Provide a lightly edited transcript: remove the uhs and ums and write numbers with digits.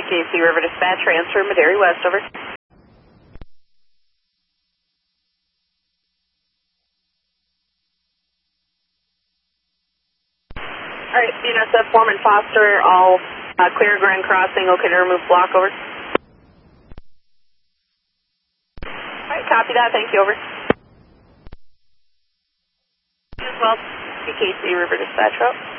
BKC River Dispatch, transfer Madera West, over. Alright, BNSF Foreman Foster, all clear Grand Crossing, okay to remove block, over. Alright, copy that, thank you, over. As well, BKC River Dispatch route.